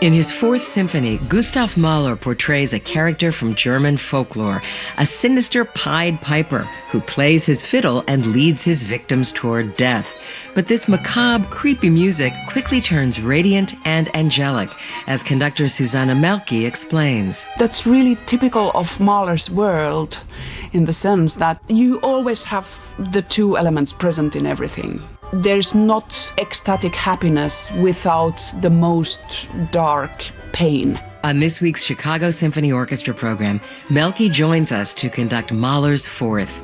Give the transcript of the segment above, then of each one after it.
In his Fourth Symphony, Gustav Mahler portrays a character from German folklore, a sinister Pied Piper who plays his fiddle and leads his victims toward death. But this macabre, creepy music quickly turns radiant and angelic, as conductor Susanna Melki explains. That's really typical of Mahler's world, in the sense that you always have the two elements present in everything. There's not ecstatic happiness without the most dark pain. On this week's Chicago Symphony Orchestra program, Melki joins us to conduct Mahler's Fourth.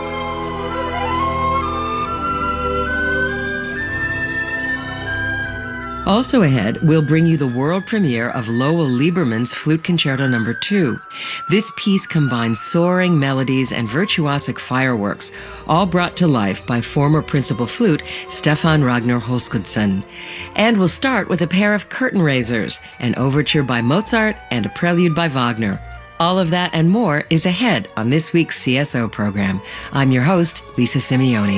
Also ahead, we'll bring you the world premiere of Lowell Lieberman's Flute Concerto No. 2. This piece combines soaring melodies and virtuosic fireworks, all brought to life by former principal flute Stefan Ragnar Holskudsen. And we'll start with a pair of curtain raisers, an overture by Mozart and a prelude by Wagner. All of that and more is ahead on this week's CSO program. I'm your host, Lisa Simeoni.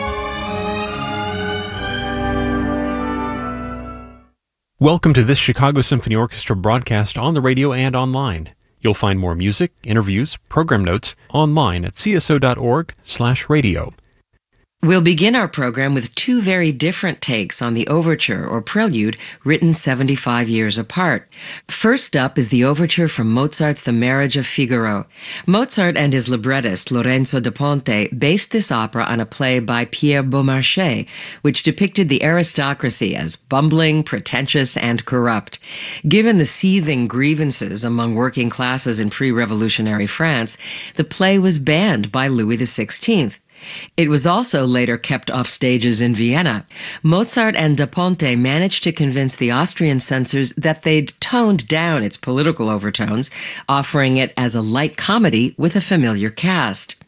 Welcome to this Chicago Symphony Orchestra broadcast on the radio and online. You'll find more music, interviews, program notes online at cso.org/radio. We'll begin our program with two very different takes on the overture or prelude written 75 years apart. First up is the overture from Mozart's The Marriage of Figaro. Mozart and his librettist Lorenzo da Ponte based this opera on a play by Pierre Beaumarchais, which depicted the aristocracy as bumbling, pretentious, and corrupt. Given the seething grievances among working classes in pre-revolutionary France, the play was banned by Louis XVI. It was also later kept off stages in Vienna. Mozart and da Ponte managed to convince the Austrian censors that they'd toned down its political overtones, offering it as a light comedy with a familiar cast.